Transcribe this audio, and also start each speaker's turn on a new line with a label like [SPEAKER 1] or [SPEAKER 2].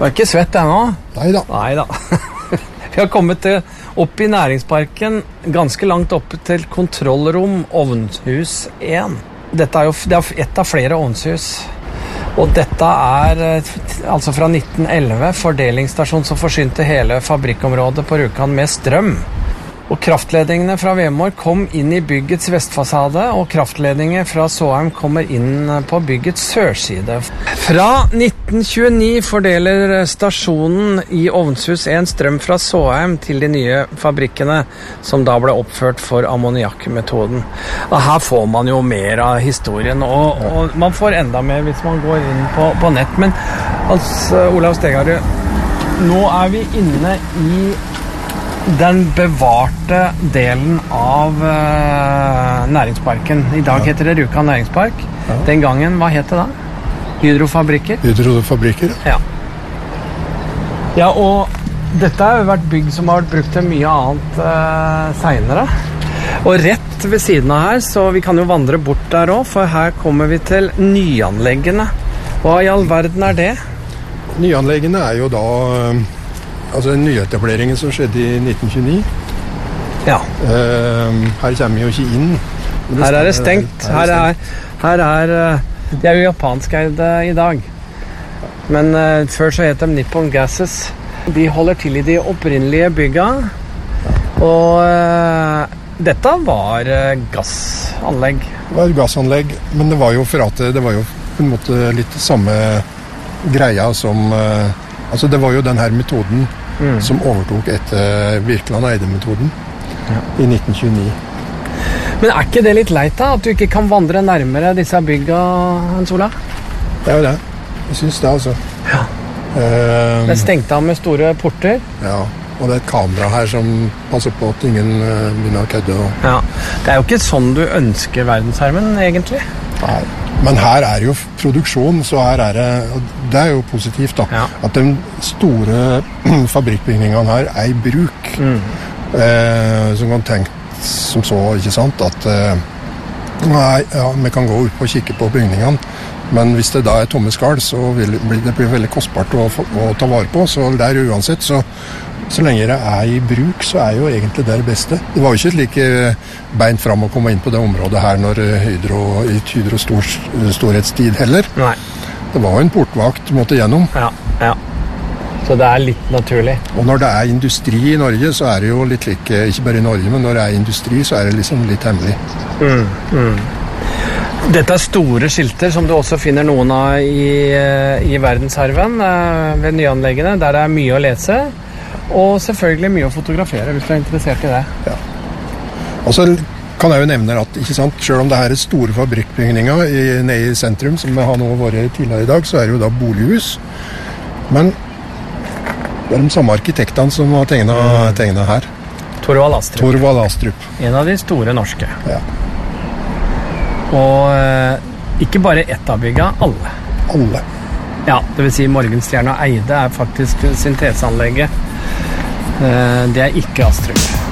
[SPEAKER 1] Du er ikke svett ennå?
[SPEAKER 2] Neida.
[SPEAKER 1] Neida. Vi har kommet opp i næringsparken, ganske langt opp til kontrollrom ovnhus 1. Dette det er et av flere ovnhus. Og dette altså fra 1911, fordelingsstasjon som forsynte hele fabrikkområdet på Rjukan med strøm. Og kraftledningene fra Vemork kom inn i byggets vestfasade, og kraftledninger fra Såheim kommer inn på byggets sørside. Fra 1929 fordeler stasjonen i ovnshus 1 strøm fra Såheim til de nye fabrikkene, som da ble oppført for ammoniakkmetoden. Og her får man jo mer av historien, og man får enda mer hvis man går inn på nett. Men altså, Olav Stegarud, nå er vi inne i den bevarte delen av næringsparken. I dag heter det Rjukan næringspark. Ja. Den gangen, hva het det da? Hydrofabrikker?
[SPEAKER 2] Hydrofabrikker.
[SPEAKER 1] Ja. Ja, og dette har jo vært bygg som har vært brukt til mye annet senere. Og rett ved siden av her, så vi kan jo vandre bort der også, for her kommer vi til nyanleggene. Hva i all verden er det?
[SPEAKER 2] Nyanleggene er jo da altså den nyetableringen som skjedde i 1929.
[SPEAKER 1] Ja.
[SPEAKER 2] Her kommer vi jo ikke inn.
[SPEAKER 1] Her er det stengt. De er jo japanskeide i dag. Men før så het de Nippon Gases. De holder til i de opprinnelige bygga. Og dette var gassanlegg.
[SPEAKER 2] Det var gassanlegg, men det var jo for at det var jo på en måte litt samme greia som altså det var jo den her metoden som overtok etter Virkeland Eide-metoden i 1929.
[SPEAKER 1] Men er ikke det litt leit da, at du ikke kan vandre nærmere disse bygga, Hans Ola?
[SPEAKER 2] Det er jo det. Jeg synes det, altså.
[SPEAKER 1] Ja. Det er stengt av med store porter.
[SPEAKER 2] Ja, og det er et kamera her som passer på at ingen begynner å kødde.
[SPEAKER 1] Ja, det er jo ikke sånn du ønsker verdenshermen, egentlig.
[SPEAKER 2] Nei. Men her er jo produksjon, så her det er jo positivt da, at de store fabrikkbygningene her er i bruk. Som kan tenke som så, ikke sant, at vi kan gå ut og kikke på bygningene, men hvis det da er tomme skall, så blir det veldig kostbart å ta vare på, så det er uansett, så lenge det er i bruk, så er jo egentlig det beste. Det var jo ikke like beint fram å komme inn på det området her når Hydro storhetstid heller.
[SPEAKER 1] Nei.
[SPEAKER 2] Det var jo en portvakt måtte gjennom.
[SPEAKER 1] Ja. Så det er litt naturlig.
[SPEAKER 2] Og når det er industri i Norge, så er det jo litt like, ikke bare i Norge, men når det er industri, så er det liksom litt hemmelig.
[SPEAKER 1] Dette er store skilter som du også finner noen av i verdensherven ved nyanleggene, der det er mye å lese. Og selvfølgelig mye å fotografere hvis du er interessert i det.
[SPEAKER 2] Ja. Og så kan jeg jo nevne at, ikke sant, selv om det her er store fabrikkbygninger nede i sentrum, som vi har nå vært tidligere i dag, så er det jo da bolighus. Men det er de samme arkitektene som har tegnet her. Torvald Astrup.
[SPEAKER 1] En av de store norske.
[SPEAKER 2] Ja.
[SPEAKER 1] Og ikke bare ett av bygga, alle.
[SPEAKER 2] Alle.
[SPEAKER 1] Ja, det vil si Morgenstjerne og Eide er faktisk synteseanlegget. Det er ikke Astrup.